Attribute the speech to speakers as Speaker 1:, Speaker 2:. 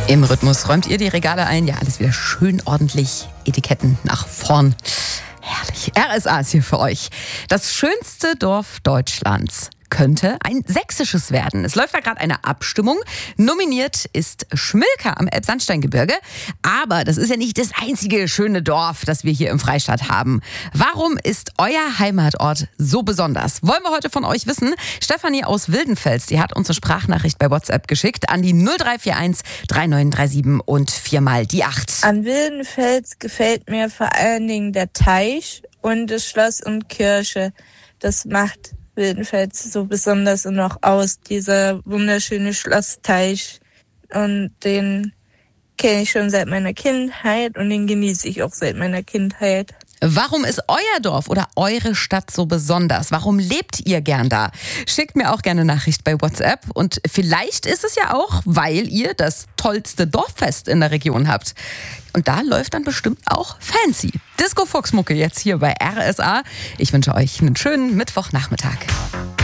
Speaker 1: Im Rhythmus räumt ihr die Regale ein. Ja, alles wieder schön ordentlich. Etiketten nach vorn. Herrlich. RSA ist hier für euch. Das schönste Dorf Deutschlands könnte ein sächsisches werden. Es läuft da gerade eine Abstimmung. Nominiert ist Schmilka am Elbsandsteingebirge. Aber das ist ja nicht das einzige schöne Dorf, das wir hier im Freistaat haben. Warum ist euer Heimatort so besonders? Wollen wir heute von euch wissen. Stefanie aus Wildenfels, die hat uns eine Sprachnachricht bei WhatsApp geschickt an die 0341 3937 und 4 die 8.
Speaker 2: An Wildenfels gefällt mir vor allen Dingen der Teich und das Schloss und Kirche. Das macht Wildenfels so besonders und auch aus, dieser wunderschöne Schlossteich. Und den kenne ich schon seit meiner Kindheit und den genieße ich auch seit meiner Kindheit.
Speaker 1: Warum ist euer Dorf oder eure Stadt so besonders? Warum lebt ihr gern da? Schickt mir auch gerne eine Nachricht bei WhatsApp. Und vielleicht ist es ja auch, weil ihr das tollste Dorffest in der Region habt. Und da läuft dann bestimmt auch fancy. Disco Fox Mucke jetzt hier bei RSA. Ich wünsche euch einen schönen Mittwochnachmittag.